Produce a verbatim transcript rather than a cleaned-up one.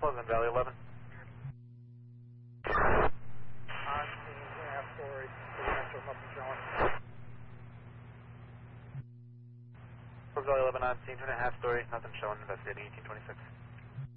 Pleasant Valley eleven. On scene, two and a half story, residential, nothing showing. Pleasant Valley eleven on scene, two and a half story, nothing showing, investigating eighteen twenty-six.